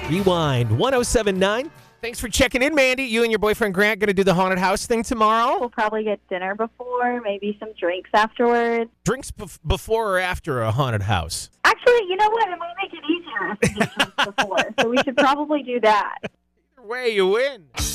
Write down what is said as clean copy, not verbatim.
Rewind 1079. Thanks for checking in, Mandy. You and your boyfriend Grant going to do the haunted house thing tomorrow? We'll probably get dinner before, maybe some drinks afterwards. Drinks before or after a haunted house? Actually, you know what? It might make it easier if we get drinks before, so we should probably do that. Either way, you win.